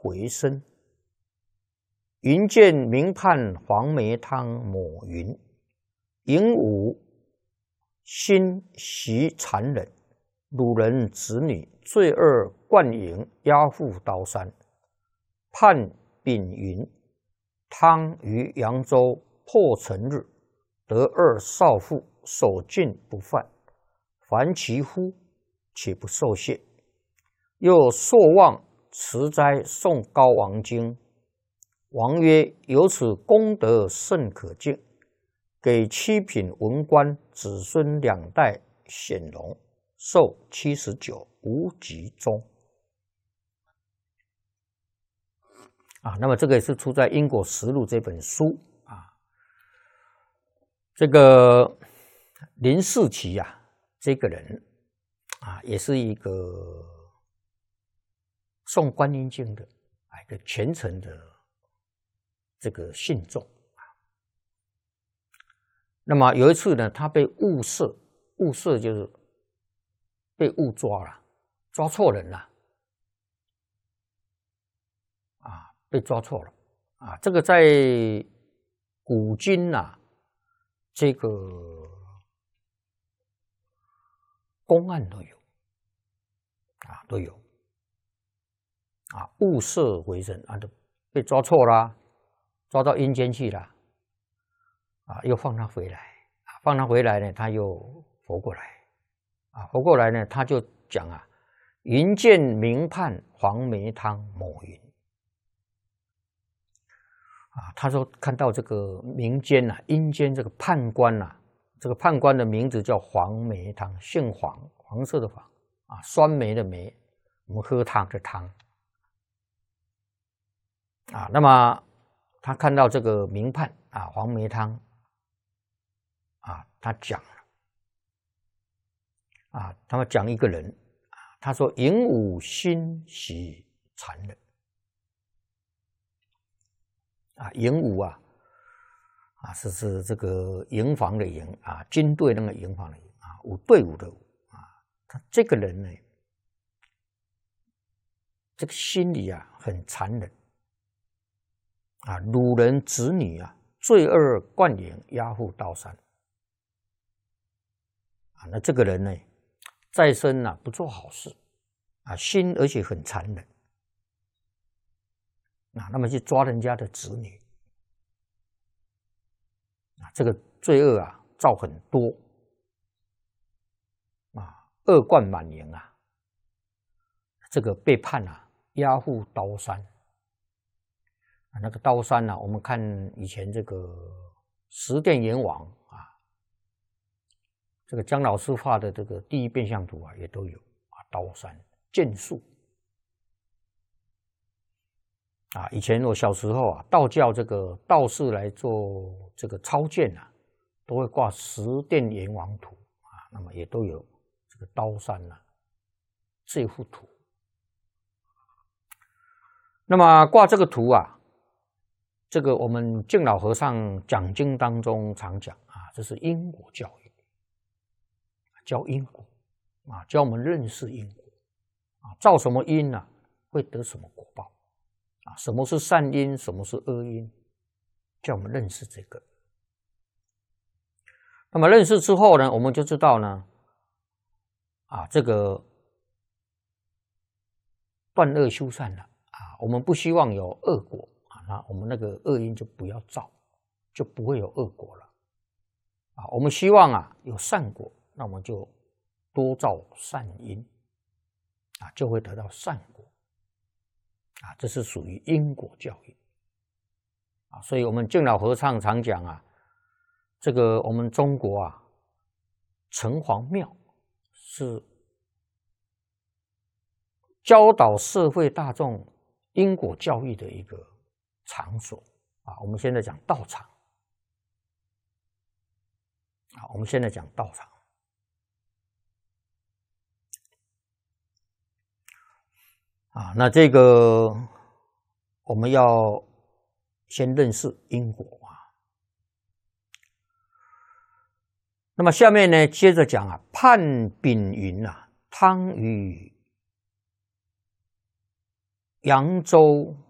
回身。云见明畔黄梅汤抹云，引吾心习残忍。鲁人子女罪恶灌营，押赴刀山。盼丙寅，汤于扬州破陈日，得二少妇，守禁不犯。凡其夫，且不受谢。又朔望持斋诵高王经。王曰：“由此功德甚可敬，给七品文官子孙2代显荣，寿79，无疾终。”那么这个也是出在《因果实录》这本书啊。这个林世奇这个人也是一个诵观音经的一个虔诚的这个信众那么有一次呢，他被误射，误射就是被误抓了，抓错人了被抓错了这个在古今这个公案都有都有误射为人都被抓错了，抓到阴间去了又放他回来放他回来呢，他又活过来活过来呢，他就讲云见明畔黄梅汤抹云他说看到这个民间阴间这个判官这个判官的名字叫黄梅汤，姓黄，黄色的黄酸梅的梅，我们喝汤的汤那么他看到这个明判黄梅汤他讲了他们讲一个人他说引吾心习残忍营伍是这个营房的营军队那个营房的营伍队伍的伍他这个人呢，这个心里很残忍鲁人子女罪恶灌营，押赴刀山那这个人呢，在生不做好事心而且很残忍那么去抓人家的子女这个罪恶造很多恶贯满盈这个被判押赴刀山那个刀山我们看以前这个十殿阎王这个姜老师画的这个第一变相图也都有刀山剑树以前我小时候道教这个道士来做这个超荐都会挂十殿阎王图那么也都有这个刀山这幅图。那么挂这个图这个我们敬老和尚讲经当中常讲这是因果教育，教因果教我们认识因果造什么因会得什么果报什么是善因，什么是恶因，叫我们认识这个。那么认识之后呢，我们就知道呢这个断恶修善了我们不希望有恶果那我们那个恶因就不要造，就不会有恶果了我们希望有善果，那我们就多造善因就会得到善果这是属于因果教育所以我们敬老和尚常讲这个我们中国城隍庙是教导社会大众因果教育的一个场所我们现在讲道场我们现在讲道场那这个我们要先认识因果那么下面呢，接着讲盼丙寅汤于扬州